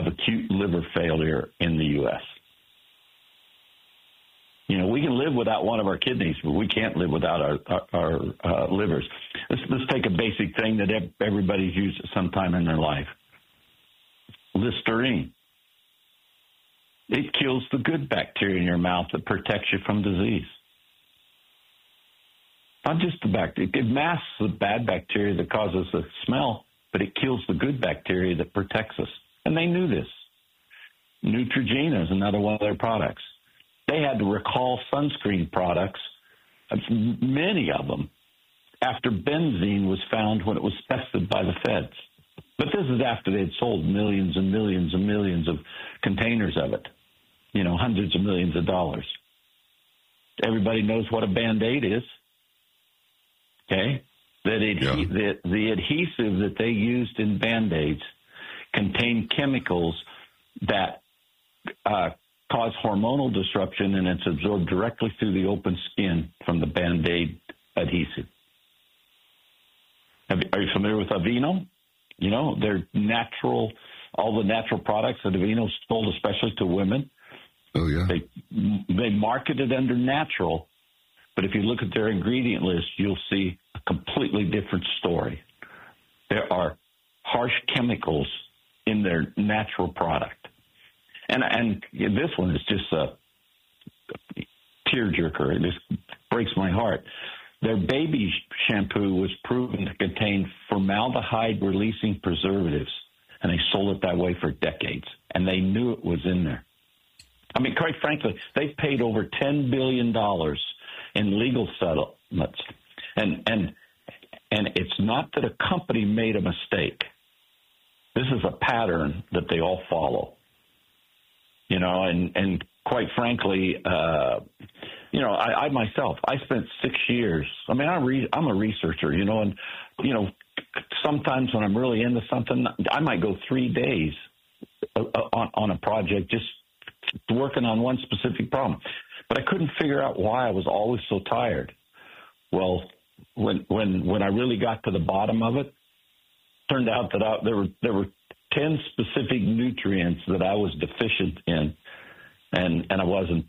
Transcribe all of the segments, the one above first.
of acute liver failure in the U.S. You know, we can live without one of our kidneys, but we can't live without our livers. Let's take a basic thing that everybody's used at some time in their life. Listerine. It kills the good bacteria in your mouth that protects you from disease. Not just the bacteria. It masks the bad bacteria that causes the smell, but it kills the good bacteria that protects us. And they knew this. Neutrogena is another one of their products. They had to recall sunscreen products, many of them, after benzene was found when it was tested by the feds. But this is after they had sold millions and millions and millions of containers of it, you know, hundreds of millions of dollars. Everybody knows what a Band-Aid is, okay? The adhesive that they used in Band-Aids contained chemicals that cause hormonal disruption, and it's absorbed directly through the open skin from the Band-Aid adhesive. Are you familiar with Aveeno? You know, they're natural, all the natural products that Aveeno sold, especially to women. Oh, yeah. They market it under natural, but if you look at their ingredient list, you'll see a completely different story. There are harsh chemicals in their natural product. And this one is just a tearjerker. It just breaks my heart. Their baby shampoo was proven to contain formaldehyde-releasing preservatives, and they sold it that way for decades, and they knew it was in there. I mean, quite frankly, they've paid over $10 billion in legal settlements, and it's not that a company made a mistake. This is a pattern that they all follow. You know, and quite frankly, you know, I myself, I spent 6 years. I mean, I'm a researcher, you know, and, you know, sometimes when I'm really into something, I might go 3 days on a project just working on one specific problem. But I couldn't figure out why I was always so tired. Well, when I really got to the bottom of it, turned out that there were 10 specific nutrients that I was deficient in, and I wasn't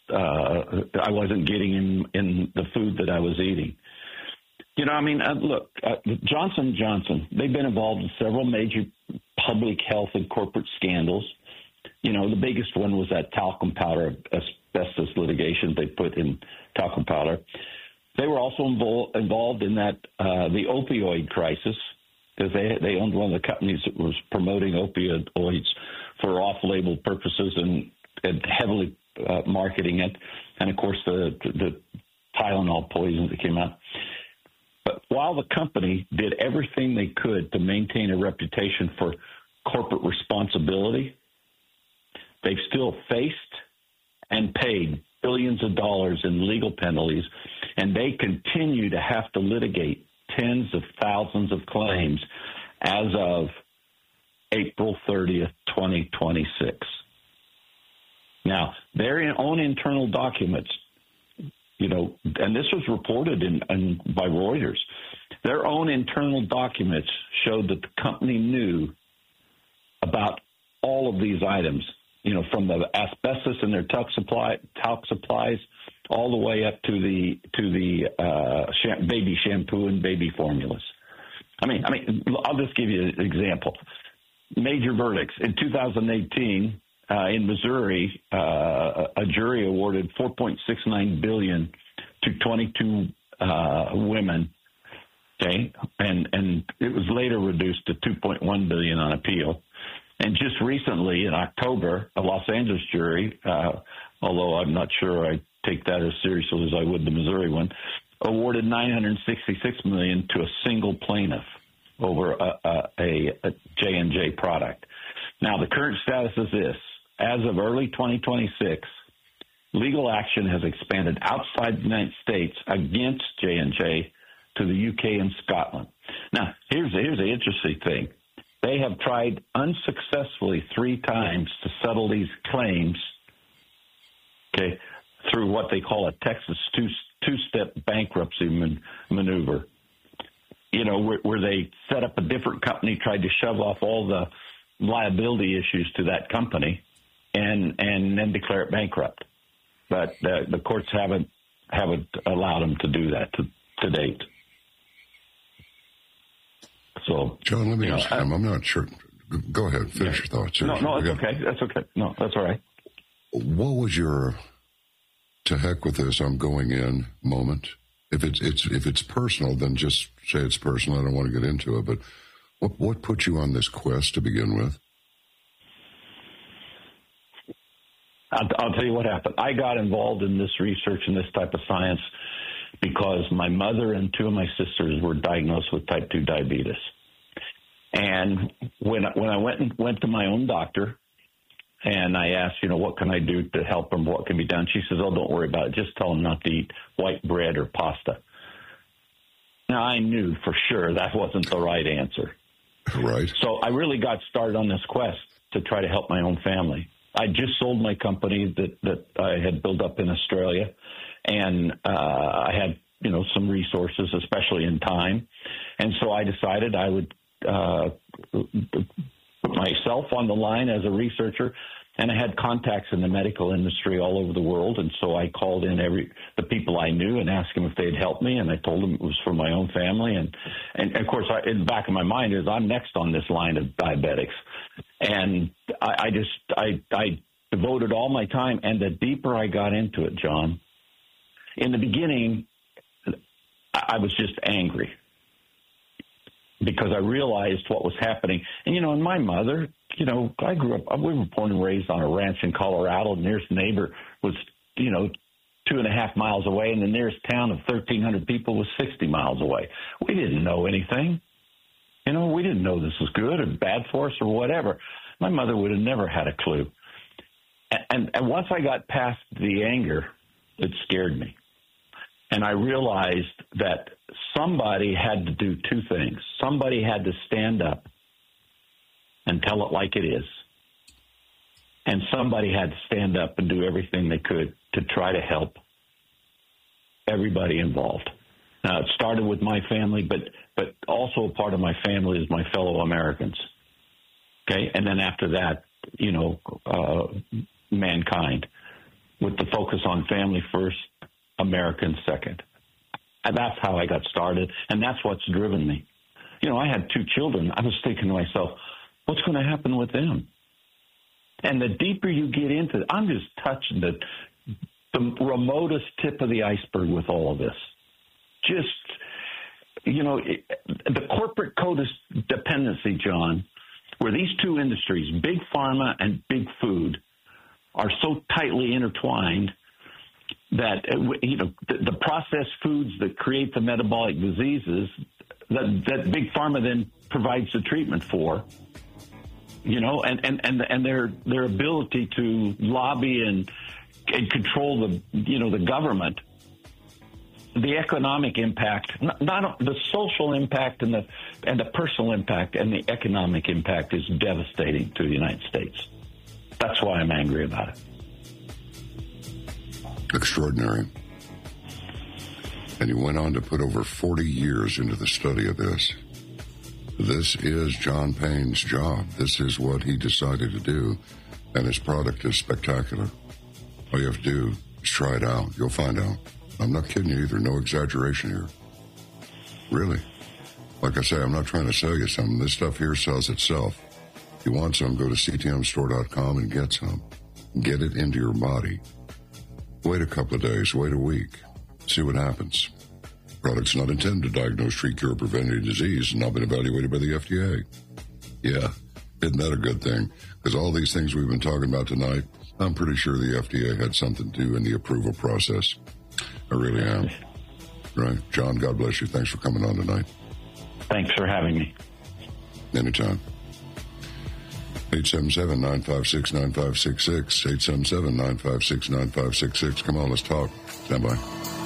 getting in the food that I was eating. You know, I mean, look, Johnson & Johnson, they've been involved in several major public health and corporate scandals. You know, the biggest one was that talcum powder asbestos litigation they put in talcum powder. They were also involved in that the opioid crisis, because they owned one of the companies that was promoting opioids for off-label purposes and heavily marketing it, and of course the Tylenol poison that came out. But while the company did everything they could to maintain a reputation for corporate responsibility, they've still faced and paid billions of dollars in legal penalties, and they continue to have to litigate tens of thousands of claims as of April 30th, 2026. Now, their own internal documents, you know, and this was reported by Reuters, their own internal documents showed that the company knew about all of these items, you know, from the asbestos in their talc supplies all the way up to the baby shampoo and baby formulas. I mean, I'll just give you an example. Major verdicts in 2018 in Missouri, a jury awarded $4.69 billion to 22 women. Okay, and it was later reduced to $2.1 billion on appeal. And just recently, in October, a Los Angeles jury, although I'm not sure I take that as seriously as I would the Missouri one, awarded $966 million to a single plaintiff over a J&J product. Now, the current status is this. As of early 2026, legal action has expanded outside the United States against J&J to the UK and Scotland. Now, here's the interesting thing. They have tried unsuccessfully 3 times to settle these claims, okay, through what they call a Texas two-step bankruptcy maneuver. You know, where they set up a different company, tried to shove off all the liability issues to that company and then declare it bankrupt. But the courts haven't allowed them to do that to date. So, John, let me ask you, I'm not sure. Go ahead, finish your thoughts. No, that's okay. That's okay. No, that's all right. What was your "to heck with this, I'm going in" moment? If it's personal, then just say it's personal. I don't want to get into it. But what put you on this quest to begin with? I'll tell you what happened. I got involved in this research and this type of science because my mother and two of my sisters were diagnosed with type 2 diabetes. And when I went to my own doctor and I asked, what can I do to help them? What can be done? She says, "Oh, don't worry about it. Just tell them not to eat white bread or pasta." Now, I knew for sure that wasn't the right answer. Right. So I really got started on this quest to try to help my own family. I just sold my company that I had built up in Australia, and I had, some resources, especially in time. And so I decided I would put myself on the line as a researcher, and I had contacts in the medical industry all over the world. And so I called in the people I knew and asked them if they'd help me. And I told them it was for my own family. And of course, in the back of my mind is I'm next on this line of diabetics. And I devoted all my time. And the deeper I got into it, John, in the beginning, I was just angry because I realized what was happening. And, and my mother, I grew up, we were born and raised on a ranch in Colorado. The nearest neighbor was, 2.5 miles away, and the nearest town of 1,300 people was 60 miles away. We didn't know anything. We didn't know this was good or bad for us or whatever. My mother would have never had a clue. And once I got past the anger, it scared me. And I realized that somebody had to do two things. Somebody had to stand up and tell it like it is. And somebody had to stand up and do everything they could to try to help everybody involved. Now, it started with my family, but also a part of my family is my fellow Americans. Okay? And then after that, mankind, with the focus on family first, Americans second. And that's how I got started, and that's what's driven me. I had 2 children. I was thinking to myself, what's going to happen with them? And the deeper you get into it, I'm just touching the remotest tip of the iceberg with all of this. Just, the corporate codependency, John, where these two industries, big pharma and big food, are so tightly intertwined that, the processed foods that create the metabolic diseases that big pharma then provides the treatment for, and their ability to lobby and control the government, the economic impact, not the social impact and the personal impact and the economic impact is devastating to the United States. That's why I'm angry about it. Extraordinary. And you went on to put over 40 years into the study of this. This is John Payne's job. This is what he decided to do, and his product is spectacular. All you have to do is try it out. You'll find out. I'm not kidding you either. No exaggeration here. Really. Like I say, I'm not trying to sell you something. This stuff here sells itself. If you want some, go to ctmstore.com and get some. Get it into your body. Wait a couple of days. Wait a week. See what happens. Product's not intended to diagnose, treat, cure, or prevent any disease and not been evaluated by the FDA. Yeah, isn't that a good thing? Because all these things we've been talking about tonight, I'm pretty sure the FDA had something to do in the approval process. I really am. Right. John, God bless you. Thanks for coming on tonight. Thanks for having me. Anytime. 877-956-9566. 877-956-9566. Come on, let's talk. Stand by.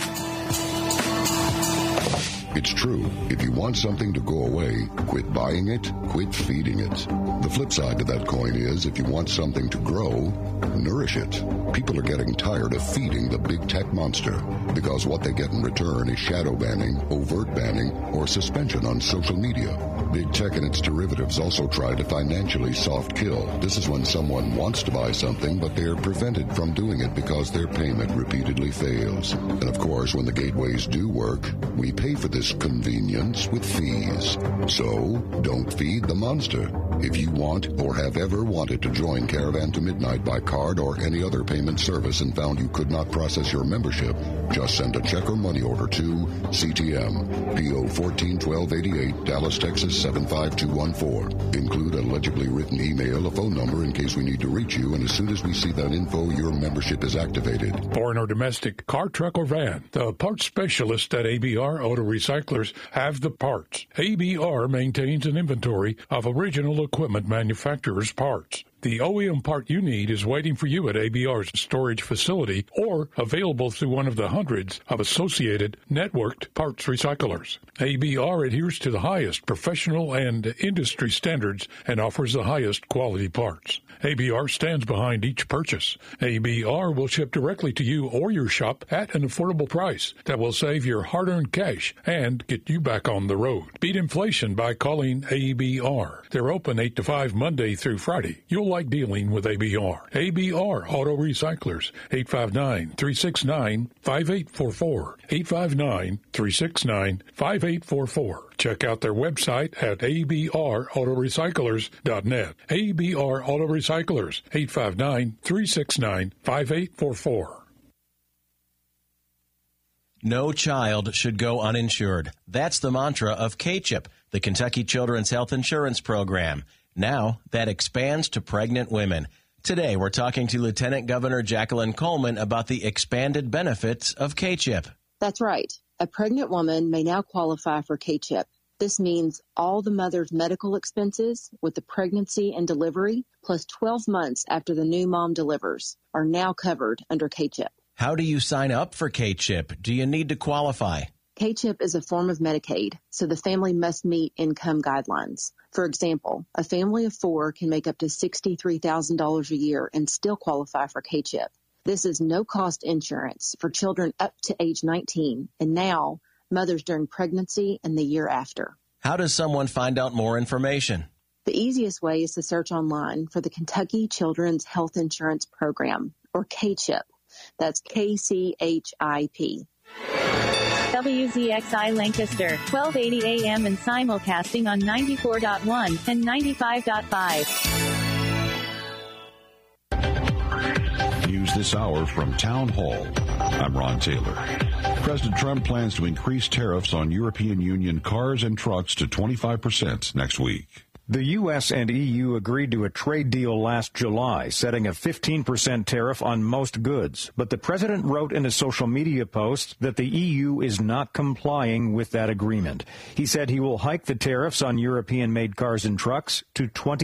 It's true. If you want something to go away, quit buying it, quit feeding it. The flip side to that coin is if you want something to grow, nourish it. People are getting tired of feeding the big tech monster because what they get in return is shadow banning, overt banning, or suspension on social media. Big tech and its derivatives also try to financially soft kill. This is when someone wants to buy something, but they are prevented from doing it because their payment repeatedly fails. And of course, when the gateways do work, we pay for this convenience with fees. So, don't feed the monster. If you want or have ever wanted to join Caravan to Midnight by card or any other payment service and found you could not process your membership, just send a check or money order to CTM, P.O. 141288, Dallas, Texas 75214. Include a legibly written email, a phone number in case we need to reach you, and as soon as we see that info, your membership is activated. Foreign or domestic, car, truck, or van, the parts specialists at ABR Auto Recyclers have the parts. ABR maintains an inventory of original equipment manufacturers' parts. The OEM part you need is waiting for you at ABR's storage facility or available through one of the hundreds of associated networked parts recyclers. ABR adheres to the highest professional and industry standards and offers the highest quality parts. ABR stands behind each purchase. ABR will ship directly to you or your shop at an affordable price that will save your hard-earned cash and get you back on the road. Beat inflation by calling ABR. They're open 8 to 5 Monday through Friday. You'll like dealing with ABR. ABR Auto Recyclers, 859-369-5844. 859-369-5844. Check out their website at abrautorecyclers.net. ABR Auto Recyclers, 859-369-5844. No child should go uninsured. That's the mantra of KCHIP, the Kentucky Children's Health Insurance Program. Now, that expands to pregnant women. Today, we're talking to Lieutenant Governor Jacqueline Coleman about the expanded benefits of KCHIP. That's right. A pregnant woman may now qualify for KCHIP. This means all the mother's medical expenses with the pregnancy and delivery, plus 12 months after the new mom delivers, are now covered under KCHIP. How do you sign up for KCHIP? Do you need to qualify? KCHIP is a form of Medicaid, so the family must meet income guidelines. For example, a family of 4 can make up to $63,000 a year and still qualify for KCHIP. This is no-cost insurance for children up to age 19, and now mothers during pregnancy and the year after. How does someone find out more information? The easiest way is to search online for the Kentucky Children's Health Insurance Program, or KCHIP. That's KCHIP. WZXI Lancaster, 1280 AM and simulcasting on 94.1 and 95.5. News this hour from Town Hall. I'm Ron Taylor. President Trump plans to increase tariffs on European Union cars and trucks to 25% next week. The U.S. and EU agreed to a trade deal last July, setting a 15% tariff on most goods. But the president wrote in a social media post that the EU is not complying with that agreement. He said he will hike the tariffs on European-made cars and trucks to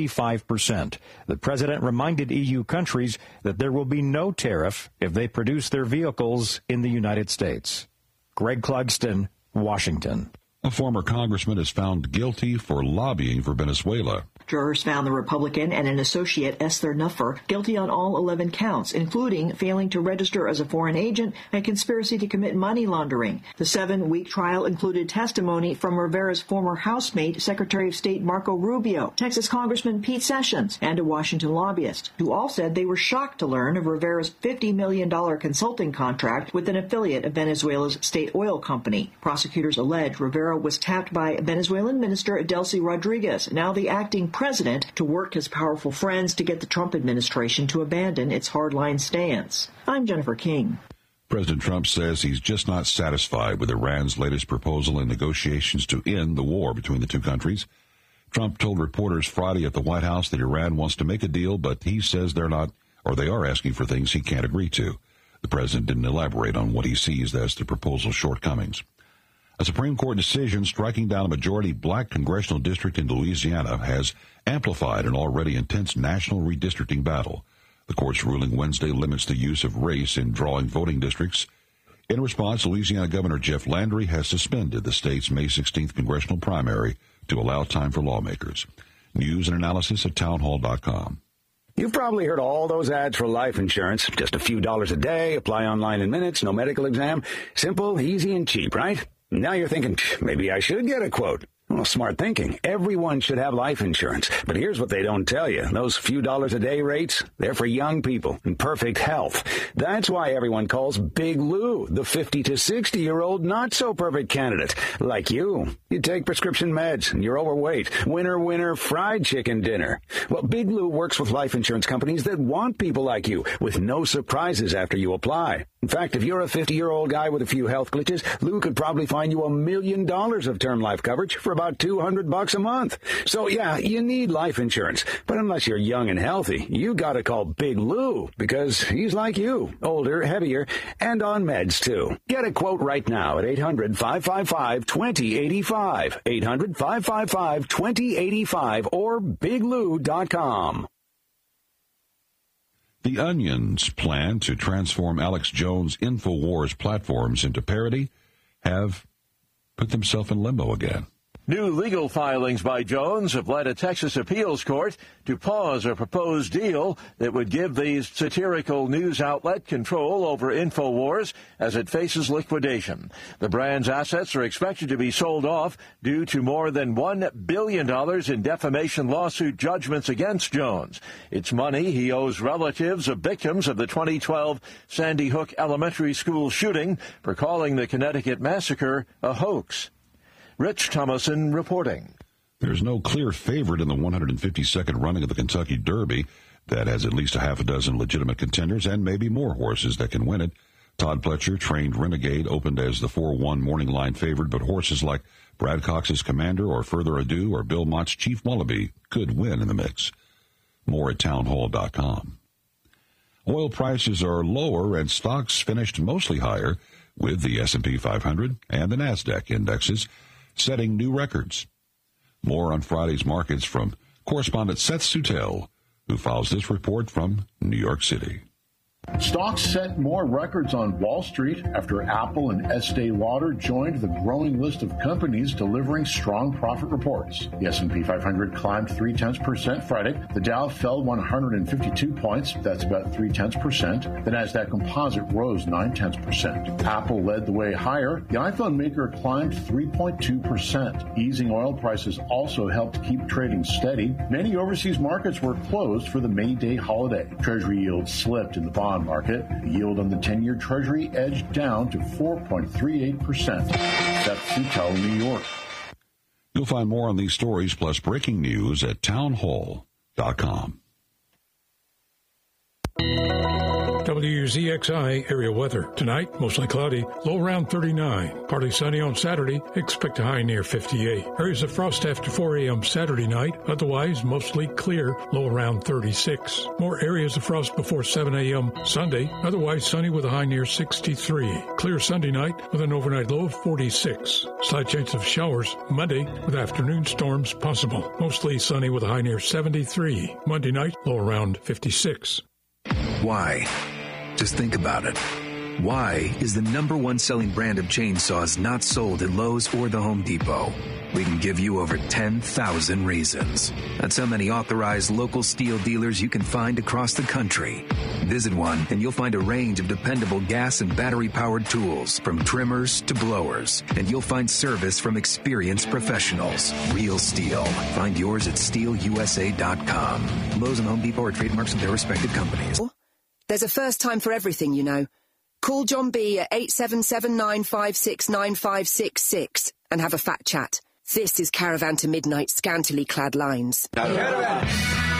25%. The president reminded EU countries that there will be no tariff if they produce their vehicles in the United States. Greg Clugston, Washington. A former congressman is found guilty for lobbying for Venezuela. Jurors found the Republican and an associate, Esther Nuffer, guilty on all 11 counts, including failing to register as a foreign agent and conspiracy to commit money laundering. The 7-week trial included testimony from Rivera's former housemate, Secretary of State Marco Rubio, Texas Congressman Pete Sessions, and a Washington lobbyist, who all said they were shocked to learn of Rivera's $50 million consulting contract with an affiliate of Venezuela's state oil company. Prosecutors allege Rivera was tapped by Venezuelan Minister Delcy Rodriguez, now the acting president, to work his powerful friends to get the Trump administration to abandon its hardline stance. I'm Jennifer King. President Trump says he's just not satisfied with Iran's latest proposal in negotiations to end the war between the two countries. Trump told reporters Friday at the White House that Iran wants to make a deal, but he says they're not, or they are asking for things he can't agree to. The president didn't elaborate on what he sees as the proposal's shortcomings. A Supreme Court decision striking down a majority black congressional district in Louisiana has amplified an already intense national redistricting battle. The court's ruling Wednesday limits the use of race in drawing voting districts. In response, Louisiana Governor Jeff Landry has suspended the state's May 16th congressional primary to allow time for lawmakers. News and analysis at townhall.com. You've probably heard all those ads for life insurance. Just a few dollars a day, apply online in minutes, no medical exam. Simple, easy, and cheap, right? Now you're thinking, maybe I should get a quote. Well, smart thinking. Everyone should have life insurance. But here's what they don't tell you. Those few dollars a day rates, they're for young people in perfect health. That's why everyone calls Big Lou the 50 to 60-year-old not-so-perfect candidate. Like you. You take prescription meds and you're overweight. Winner, fried chicken dinner. Well, Big Lou works with life insurance companies that want people like you with no surprises after you apply. In fact, if you're a 50-year-old guy with a few health glitches, Lou could probably find you $1 million of term life coverage for about $200 a month. So, yeah, you need life insurance. But unless you're young and healthy, you gotta call Big Lou because he's like you, older, heavier, and on meds, too. Get a quote right now at 800-555-2085, 800-555-2085, or biglou.com. The Onion's plan to transform Alex Jones' InfoWars platforms into parody have put themselves in limbo again. New legal filings by Jones have led a Texas appeals court to pause a proposed deal that would give the satirical news outlet control over InfoWars as it faces liquidation. The brand's assets are expected to be sold off due to more than $1 billion in defamation lawsuit judgments against Jones. It's money he owes relatives of victims of the 2012 Sandy Hook Elementary School shooting for calling the Connecticut massacre a hoax. Rich Thomason reporting. There's no clear favorite in the 152nd running of the Kentucky Derby that has at least a half a dozen legitimate contenders and maybe more horses that can win it. Todd Pletcher, trained Renegade, opened as the 4-1 morning line favorite, but horses like Brad Cox's Commander or Further Ado or Bill Mott's Chief Wallaby could win in the mix. More at townhall.com. Oil prices are lower and stocks finished mostly higher, with the S&P 500 and the NASDAQ indexes setting new records. More on Friday's markets from correspondent Seth Sutel, who files this report from New York City. Stocks set more records on Wall Street after Apple and Estee Lauder joined the growing list of companies delivering strong profit reports. The S&P 500 climbed 0.3% Friday. The Dow fell 152 points. That's about 0.3%. The Nasdaq Composite rose 0.9%. Apple led the way higher. The iPhone maker climbed 3.2%. Easing oil prices also helped keep trading steady. Many overseas markets were closed for the May Day holiday. Treasury yields slipped in the bond market. The yield on the 10-year Treasury edged down to 4.38%. Seth Sutel, New York. You'll find more on these stories plus breaking news at townhall.com. WZXI area weather. Tonight, mostly cloudy, low around 39. Partly sunny on Saturday, expect a high near 58. Areas of frost after 4 a.m. Saturday night, otherwise mostly clear, low around 36. More areas of frost before 7 a.m. Sunday, otherwise sunny with a high near 63. Clear Sunday night with an overnight low of 46. Slight chance of showers Monday with afternoon storms possible. Mostly sunny with a high near 73. Monday night, low around 56. Why? Just think about it. Why is the #1 selling brand of chainsaws not sold at Lowe's or the Home Depot? We can give you over 10,000 reasons. That's how many authorized local steel dealers you can find across the country. Visit one and you'll find a range of dependable gas and battery-powered tools, from trimmers to blowers. And you'll find service from experienced professionals. Real steel. Find yours at steelusa.com. Lowe's and Home Depot are trademarks of their respective companies. There's a first time for everything, you know. Call John B. at 877-956-9566 and have a fat chat. This is Caravan to Midnight Scantily Clad Lines.